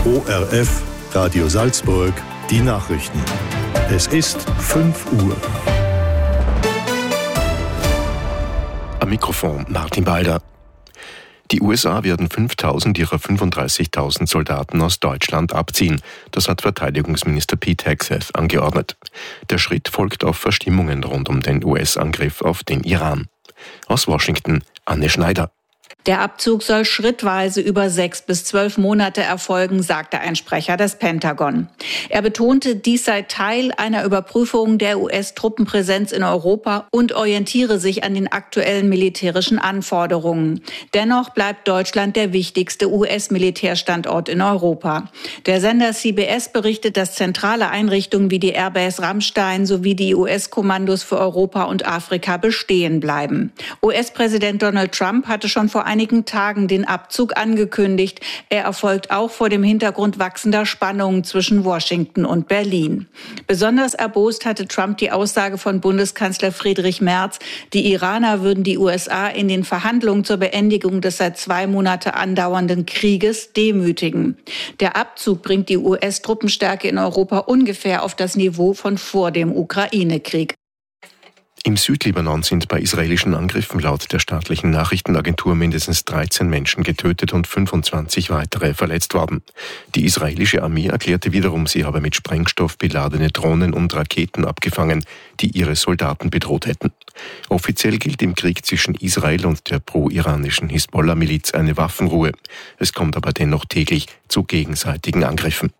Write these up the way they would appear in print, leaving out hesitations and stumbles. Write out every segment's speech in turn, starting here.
ORF Radio Salzburg, die Nachrichten. Es ist 5 Uhr. Am Mikrofon Martin Balder. Die USA werden 5.000 ihrer 35.000 Soldaten aus Deutschland abziehen. Das hat Verteidigungsminister Pete Hegseth angeordnet. Der Schritt folgt auf Verstimmungen rund um den US-Angriff auf den Iran. Aus Washington, Anne Schneider. Der Abzug soll schrittweise über 6 bis 12 Monate erfolgen, sagte ein Sprecher des Pentagon. Er betonte, dies sei Teil einer Überprüfung der US-Truppenpräsenz in Europa und orientiere sich an den aktuellen militärischen Anforderungen. Dennoch bleibt Deutschland der wichtigste US-Militärstandort in Europa. Der Sender CBS berichtet, dass zentrale Einrichtungen wie die Airbase Ramstein sowie die US-Kommandos für Europa und Afrika bestehen bleiben. US-Präsident Donald Trump hatte schon vor einigen Tagen den Abzug angekündigt. Er erfolgt auch vor dem Hintergrund wachsender Spannungen zwischen Washington und Berlin. Besonders erbost hatte Trump die Aussage von Bundeskanzler Friedrich Merz, die Iraner würden die USA in den Verhandlungen zur Beendigung des seit 2 Monate andauernden Krieges demütigen. Der Abzug bringt die US-Truppenstärke in Europa ungefähr auf das Niveau von vor dem Ukraine-Krieg. Im Südlibanon sind bei israelischen Angriffen laut der staatlichen Nachrichtenagentur mindestens 13 Menschen getötet und 25 weitere verletzt worden. Die israelische Armee erklärte wiederum, sie habe mit Sprengstoff beladene Drohnen und Raketen abgefangen, die ihre Soldaten bedroht hätten. Offiziell gilt im Krieg zwischen Israel und der pro-iranischen Hisbollah-Miliz eine Waffenruhe. Es kommt aber dennoch täglich zu gegenseitigen Angriffen.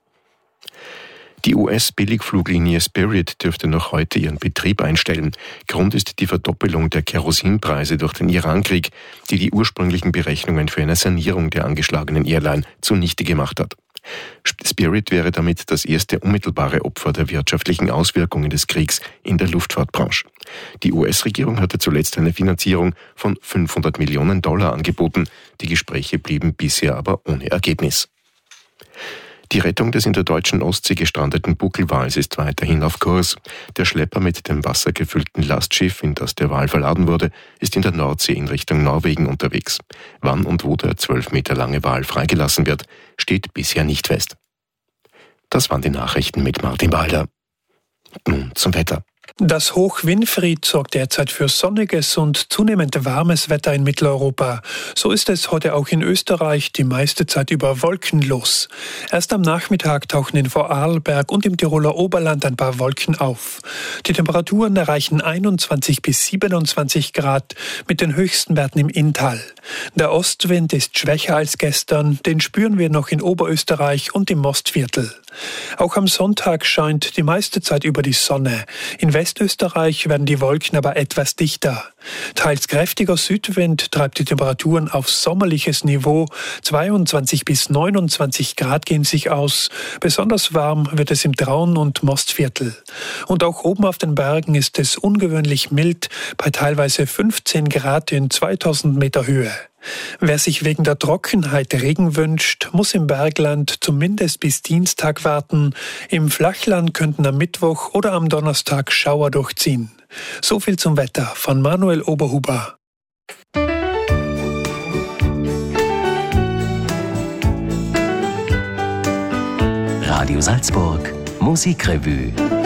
Die US-Billigfluglinie Spirit dürfte noch heute ihren Betrieb einstellen. Grund ist die Verdoppelung der Kerosinpreise durch den Irankrieg, die die ursprünglichen Berechnungen für eine Sanierung der angeschlagenen Airline zunichte gemacht hat. Spirit wäre damit das erste unmittelbare Opfer der wirtschaftlichen Auswirkungen des Kriegs in der Luftfahrtbranche. Die US-Regierung hatte zuletzt eine Finanzierung von $500 Millionen angeboten. Die Gespräche blieben bisher aber ohne Ergebnis. Die Rettung des in der deutschen Ostsee gestrandeten Buckelwals ist weiterhin auf Kurs. Der Schlepper mit dem wassergefüllten Lastschiff, in das der Wal verladen wurde, ist in der Nordsee in Richtung Norwegen unterwegs. Wann und wo der 12 Meter lange Wal freigelassen wird, steht bisher nicht fest. Das waren die Nachrichten mit Martin Balder. Nun zum Wetter. Das Hoch Winfried sorgt derzeit für sonniges und zunehmend warmes Wetter in Mitteleuropa. So ist es heute auch in Österreich die meiste Zeit über wolkenlos. Erst am Nachmittag tauchen in Vorarlberg und im Tiroler Oberland ein paar Wolken auf. Die Temperaturen erreichen 21 bis 27 Grad mit den höchsten Werten im Inntal. Der Ostwind ist schwächer als gestern, den spüren wir noch in Oberösterreich und im Mostviertel. Auch am Sonntag scheint die meiste Zeit über die Sonne. In Westösterreich werden die Wolken aber etwas dichter. Teils kräftiger Südwind treibt die Temperaturen auf sommerliches Niveau. 22 bis 29 Grad gehen sich aus. Besonders warm wird es im Traun- und Mostviertel. Und auch oben auf den Bergen ist es ungewöhnlich mild, bei teilweise 15 Grad in 2000 Meter Höhe. Wer sich wegen der Trockenheit Regen wünscht, muss im Bergland zumindest bis Dienstag warten. Im Flachland könnten am Mittwoch oder am Donnerstag Schauer durchziehen. So viel zum Wetter von Manuel Oberhuber. Radio Salzburg, Musikrevue.